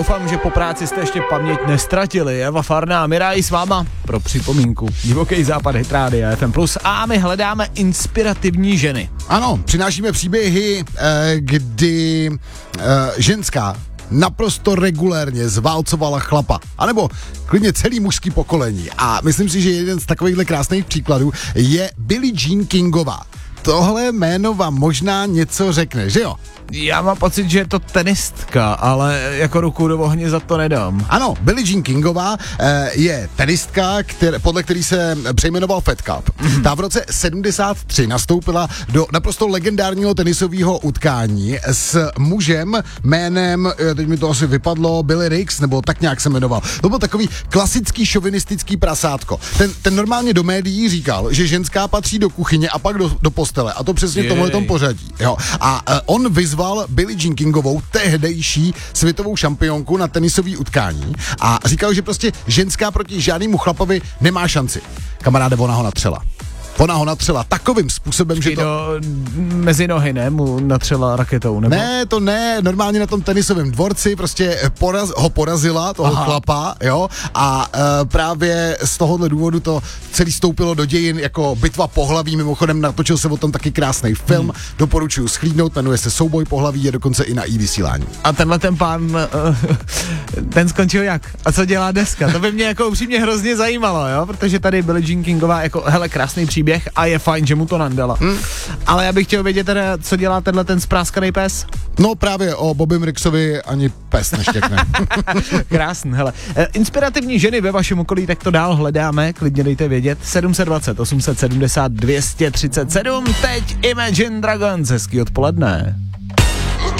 Doufám, že po práci jste ještě paměť nestratili. Eva Farná a Miraj s váma pro připomínku. Divoký západ, Hit Radio FM+. A my hledáme inspirativní ženy. Ano, přinášíme příběhy, kdy ženská naprosto regulérně zválcovala chlapa. A nebo klidně celý mužský pokolení. A myslím si, že jeden z takovýchhle krásných příkladů je Billie Jean Kingová. Tohle jméno vám možná něco řekne, že jo? Já mám pocit, že je to tenistka, ale jako ruku do ohně za to nedám. Ano, Billie Jean Kingová je tenistka, podle který se přejmenoval Fed Cup. Ta v roce 73 nastoupila do naprosto legendárního tenisového utkání s mužem jménem, teď mi to asi vypadlo, Billy Riggs, nebo tak nějak se jmenoval. To byl takový klasický šovinistický prasátko. Ten normálně do médií říkal, že ženská patří do kuchyně a pak do postele. A to přesně v tomhletom pořadí. Jo. A on vyzval Billie Jean Kingovou, tehdejší světovou šampionku na tenisový utkání a říkal, že prostě ženská proti žádnému chlapovi nemá šanci. Kamaráde, ona ho natřela takovým způsobem, že to... Mezi nohy, ne? Mu natřela raketou, nebo? Ne, to ne, normálně na tom tenisovém dvorci prostě ho porazila, toho chlapa, jo, a právě z tohohle důvodu to celý stoupilo do dějin jako bitva pohlaví, mimochodem natočil se o tom taky krásný film, doporučuji shlídnout, jmenuje se Souboj pohlaví, je dokonce i na iVysílání. A tenhle ten pán, ten skončil jak? A co dělá dneska? To by mě jako upřímně hrozně zajímalo, jo, protože tady Billie Jean Kingová jako, hele, krásný příběh a je fajn, že mu to nandala. Ale já bych chtěl vědět teda, co dělá tenhle ten spráskaný pes? No právě o Bobby Ricksovi ani pes neštěkne. Krásný, hele. Inspirativní ženy ve vašem okolí, tak to dál hledáme, klidně dejte vědět. 720 870 237, teď Imagine Dragons, hezký odpoledne.